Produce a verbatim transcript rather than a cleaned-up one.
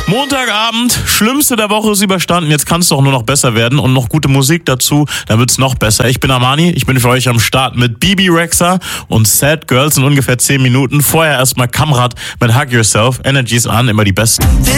Montagabend, schlimmste der Woche ist überstanden. Jetzt kann es doch nur noch besser werden und noch gute Musik dazu, dann wird's noch besser. Ich bin Armani, ich bin für euch am Start mit Bibi Rexha und Sad Girls in ungefähr zehn Minuten. Vorher erstmal Kamrat mit Hug Yourself, Energies an, immer die besten.